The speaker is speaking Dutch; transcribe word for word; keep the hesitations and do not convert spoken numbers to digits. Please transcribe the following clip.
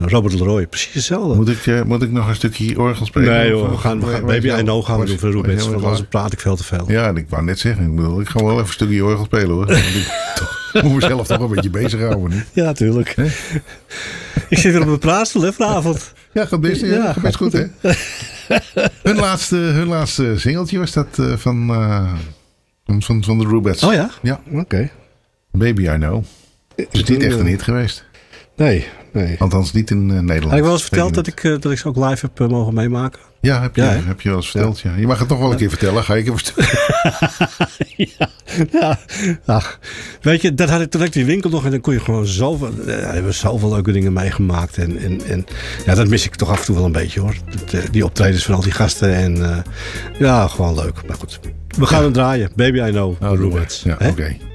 Robert Leroy, precies hetzelfde. Moet ik, uh, moet ik nog een stukje orgel spelen? Nee of, joh, we gaan, we gaan Baby I Know gaan we doen voor Rubens. Want anders praat ik veel te veel. Ja, ik wou net zeggen. Ik, bedoel, ik ga wel even een stukje orgel spelen hoor. Ik moet mezelf toch een beetje bezighouden nu. Ja, natuurlijk. He? Ik zit weer op mijn praatstoel hè, vanavond. Ja, gaat best, ja, gaat best goed, goed hè. hun, laatste, hun laatste singeltje was dat uh, van, uh, van, van, van de Rubettes. Oh ja? Ja. Oké. Okay. Baby I Know. Het is niet echt een hit geweest. Nee, nee. Althans niet in uh, Nederland. Heb ik wel eens verteld dat ik, uh, dat ik ze ook live heb uh, mogen meemaken? Ja, heb je, ja, heb je wel eens verteld. Ja. Ja. Je mag het toch wel een keer vertellen. Ga ik even vertellen. ja, ja. Ach, weet je, dat had ik direct die winkel nog. En dan kon je gewoon zoveel... Uh, hebben we zoveel leuke dingen meegemaakt. En, en, en ja, dat mis ik toch af en toe wel een beetje hoor. Dat, uh, die optredens van al die gasten. En uh, ja, gewoon leuk. Maar goed. We gaan ja. hem draaien. Baby I Know. Oh, Rubettes. Ja, oké. Okay.